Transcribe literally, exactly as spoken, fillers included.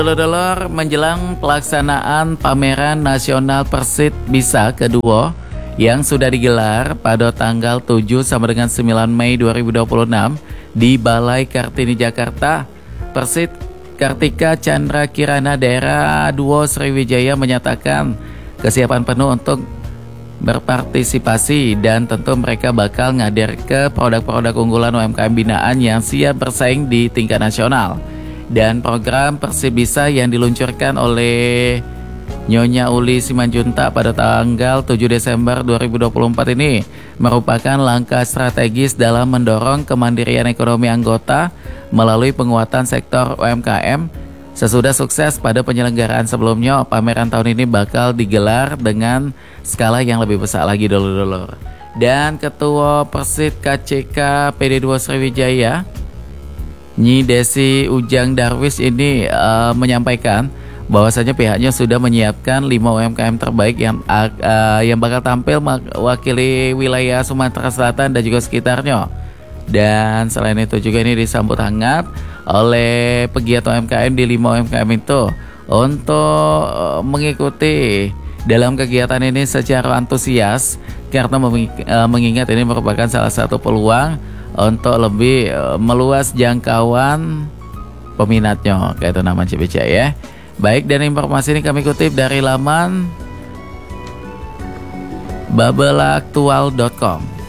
Dulur-dulur, menjelang pelaksanaan pameran nasional Persit Bisa kedua yang sudah digelar pada tanggal tujuh sampai dengan sembilan Mei dua ribu dua puluh enam di Balai Kartini Jakarta, Persit Kartika Chandra Kirana Daerah dua Sriwijaya menyatakan kesiapan penuh untuk berpartisipasi dan tentu mereka bakal ngadir ke produk-produk unggulan U M K M binaan yang siap bersaing di tingkat nasional. Dan program Persit Bisa yang diluncurkan oleh Nyonya Uli Simanjuntak pada tanggal tujuh Desember dua ribu dua puluh empat ini merupakan langkah strategis dalam mendorong kemandirian ekonomi anggota melalui penguatan sektor U M K M. Sesudah sukses pada penyelenggaraan sebelumnya, pameran tahun ini bakal digelar dengan skala yang lebih besar lagi dulu-dulu. Dan Ketua Persit K C K P D dua Sriwijaya, Nyi Desi Ujang Darwis ini uh, menyampaikan bahwasanya pihaknya sudah menyiapkan lima U M K M terbaik yang uh, yang bakal tampil mewakili wilayah Sumatera Selatan dan juga sekitarnya. Dan selain itu juga ini disambut hangat oleh pegiat U M K M di lima U M K M itu untuk uh, mengikuti dalam kegiatan ini secara antusias karena mengingat ini merupakan salah satu peluang untuk lebih uh, meluas jangkauan peminatnya, kayak itu nama C B C ya. Baik, dan informasi ini kami kutip dari laman babelaktual dot com.